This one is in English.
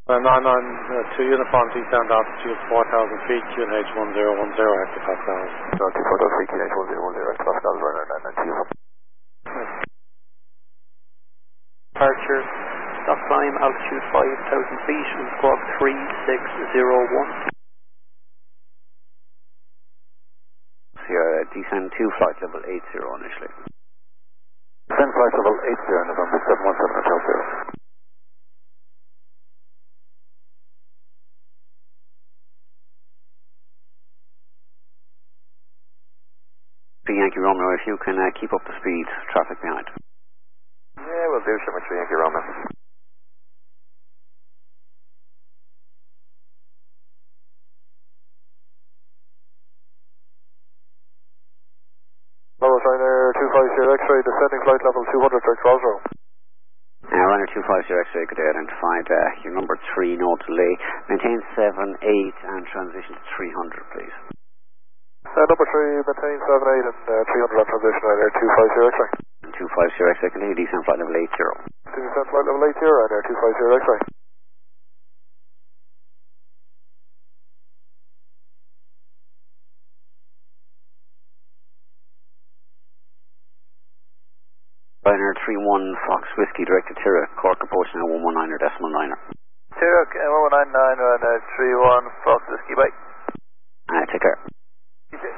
992 Uniform T-Sound altitude 4,000 feet, QNH 1010 hectopascals. 4,000 feet, QNH 1010 hectopascals, runner 992. Departure, stop climb, altitude 5,000 feet, squawk 3601. Sierra, descend to flight level 80 initially. Descend flight level 80, November 717 Hotel 0. Yankee Romeo, if you can keep up the speed, traffic behind. Yeah, we'll do, Shimmer 3 Yankee Romeo. Lowest Ryanair 250 X-ray, descending flight level 200, direct Rosero. Ryanair 250 X-ray, could identified your number 3, no delay. Maintain 7, 8 and transition to 300, please. Number 3, maintain 7, 8 and 300 on transition, Ryanair 250 X-ray. 250 X-ray, continue descend flight level 80. Descend flight level 80, Ryanair 250 X-ray. Ryanair 31 Fox Whiskey, direct to Tirragh, Cork approach now 119er decimal 9er. Tirragh 119, Ryanair 31 Fox Whiskey, bye. Take care.